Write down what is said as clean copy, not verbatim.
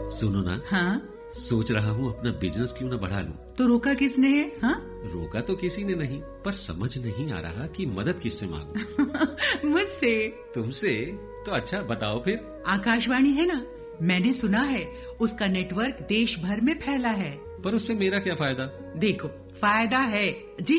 सुनो ना। हाँ? सोच रहा हूँ अपना बिजनेस क्यों ना बढ़ा लूं। तो रोका किसने है? हाँ? रोका तो किसी ने नहीं, पर समझ नहीं आ रहा कि मदद किससे मांगूं। मुझसे। तुमसे? तो अच्छा बताओ फिर। आकाशवाणी है ना, मैंने सुना है उसका नेटवर्क देश भर में फैला है। पर उससे मेरा क्या फायदा? देखो, फायदा है।